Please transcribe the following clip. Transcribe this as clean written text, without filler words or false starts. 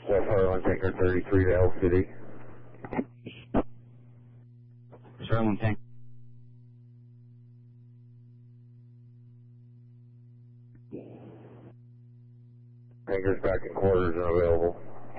Harlan Tanker 33 to Elk City. Harlan Tanker. Tanker's back in quarters and available.